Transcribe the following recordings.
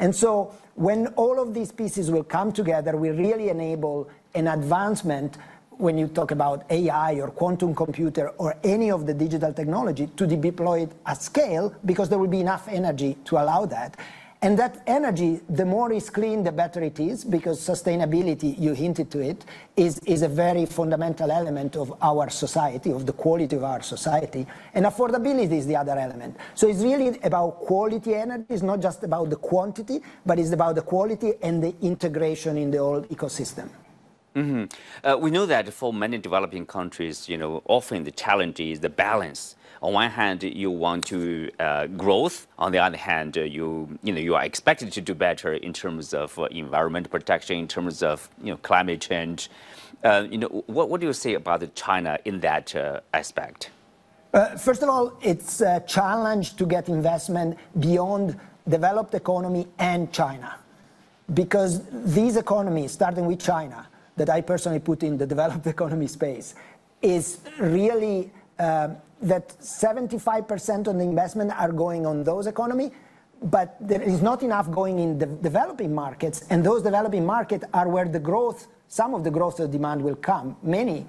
And so when all of these pieces will come together, we really enable an advancement when you talk about AI or quantum computer or any of the digital technology to be deployed at scale, because there will be enough energy to allow that. And that energy, the more it's clean, the better it is, because sustainability, you hinted to it, is a very fundamental element of our society, of the quality of our society. And affordability is the other element. So it's really about quality energy. It's not just about the quantity, but it's about the quality and the integration in the whole ecosystem. We know that for many developing countries, often the challenge is the balance. On one hand, you want to growth. On the other hand, you are expected to do better in terms of environment protection, in terms of climate change. What do you say about China in that aspect? First of all, it's a challenge to get investment beyond developed economy and China, because these economies, starting with China, that I personally put in the developed economy space, is really that 75% of the investment are going on those economies, but there is not enough going in the developing markets, and those developing markets are where the growth, some of the growth of demand will come. Many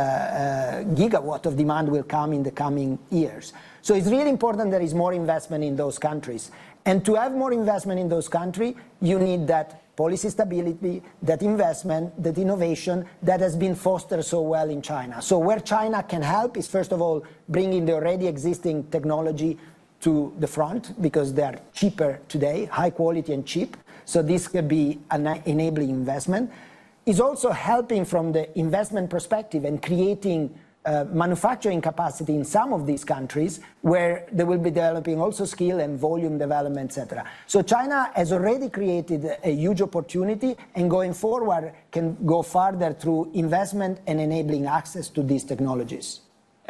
gigawatt of demand will come in the coming years. So it's really important there is more investment in those countries. And to have more investment in those countries, you need that policy stability, that investment, that innovation that has been fostered so well in China. So where China can help is, first of all, bringing the already existing technology to the front, because they are cheaper today, high quality and cheap. So this could be an enabling investment. It's also helping from the investment perspective and creating manufacturing capacity in some of these countries where they will be developing also skill and volume development, etc. So China has already created a huge opportunity, and going forward can go further through investment and enabling access to these technologies.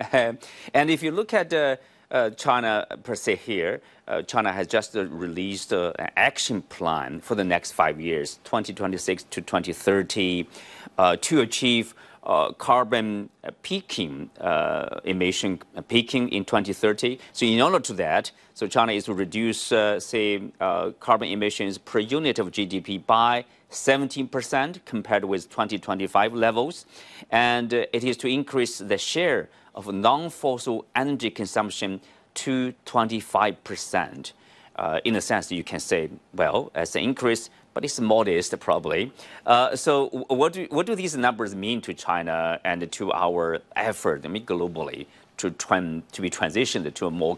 And if you look at China per se here, China has just released an action plan for the next 5 years, 2026 to 2030, to achieve carbon peaking, emission peaking in 2030. So in order to that, so China is to reduce, carbon emissions per unit of GDP by 17% compared with 2025 levels. And it is to increase the share of non-fossil energy consumption to 25%. In a sense, you can say, well, as an increase, but it's modest, probably. So what do these numbers mean to China and to our effort, globally, to be transitioned to a more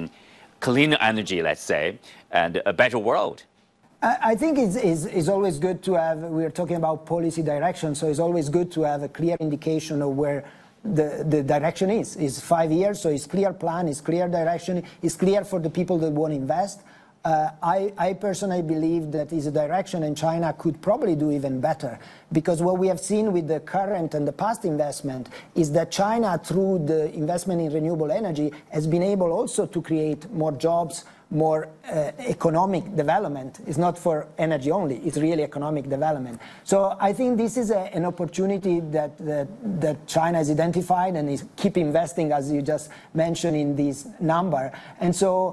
clean energy, let's say, and a better world? I think it's always good to have, we're talking about policy direction, so it's always good to have a clear indication of where the direction is. It's 5 years, so it's clear plan, it's clear direction, it's clear for the people that want to invest. I personally believe that is a direction, and China could probably do even better, because what we have seen with the current and the past investment is that China, through the investment in renewable energy, has been able also to create more jobs, more economic development. It's not for energy only, it's really economic development. So I think this is an opportunity that China has identified and is keep investing, as you just mentioned, in this number. And so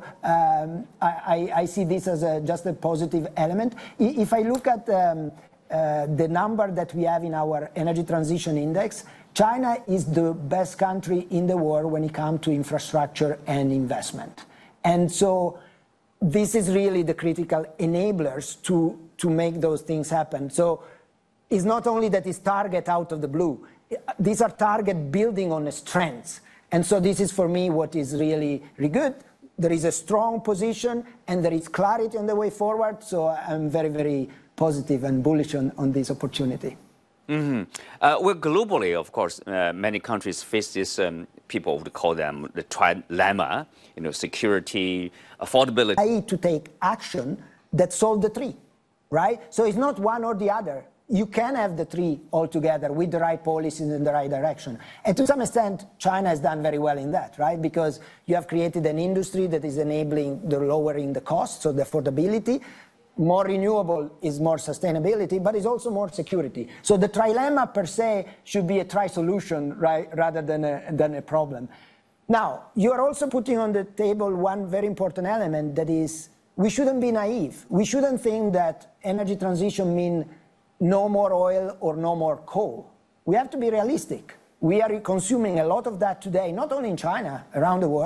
I see this as just a positive element. If I look at the number that we have in our energy transition index, China is the best country in the world when it comes to infrastructure and investment. And so this is really the critical enablers to make those things happen. So it's not only that it's target out of the blue. These are target building on the strengths. And so this is, for me, what is really, really good. There is a strong position and there is clarity on the way forward. So I'm very, very positive and bullish on this opportunity. Well, globally, of course, many countries face this, people would call them the trilemma, security, affordability. I need to take action that solve the three, right? So it's not one or the other. You can have the three all together with the right policies in the right direction. And to some extent, China has done very well in that, right? Because you have created an industry that is enabling the lowering the cost, so the affordability. More renewable is more sustainability, but it's also more security. So the trilemma per se should be a tri-solution, right, rather than a problem. Now, you are also putting on the table one very important element, that is we shouldn't be naive. We shouldn't think that energy transition means no more oil or no more coal. We have to be realistic. We are consuming a lot of that today, not only in China, around the world.